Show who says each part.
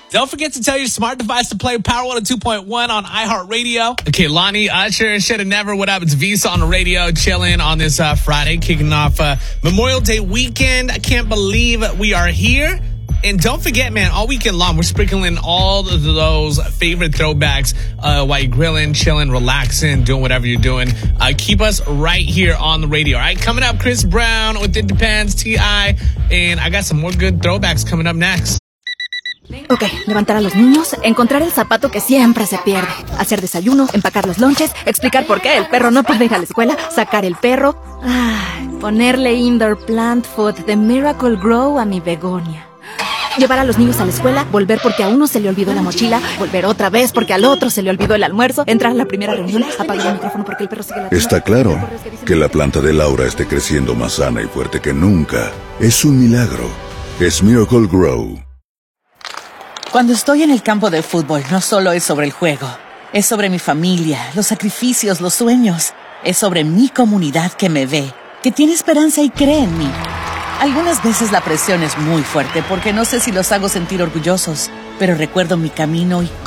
Speaker 1: Don't forget to tell your smart device to play Power 102.1 on iHeartRadio. Okay, Lonnie, Usher, Shoulda Never. What up? It's Visa on the radio, chilling on this Friday, kicking off Memorial Day weekend. I can't believe we are here. And don't forget, man, all weekend long, we're sprinkling all of those favorite throwbacks while you're grilling, chilling, relaxing, doing whatever you're doing. Keep us right here on the radio. All right, coming up, Chris Brown with It Depends, T.I. And I got some more good throwbacks coming up next.
Speaker 2: Ok, levantar a los niños, encontrar el zapato que siempre se pierde, hacer desayuno, empacar los lonches, explicar por qué el perro no puede ir a la escuela, sacar el perro, ponerle indoor plant food de Miracle Grow a mi begonia. Llevar a los niños a la escuela, volver porque a uno se le olvidó la mochila, volver otra vez porque al otro se le olvidó el almuerzo, entrar a la primera reunión, apagar el micrófono porque el perro sigue la...
Speaker 3: Está claro que la planta de Laura esté creciendo más sana y fuerte que nunca. Es un milagro. Es Miracle Grow.
Speaker 4: Cuando estoy en el campo de fútbol, no solo es sobre el juego. Es sobre mi familia, los sacrificios, los sueños. Es sobre mi comunidad que me ve, que tiene esperanza y cree en mí. Algunas veces la presión es muy fuerte porque no sé si los hago sentir orgullosos, pero recuerdo mi camino y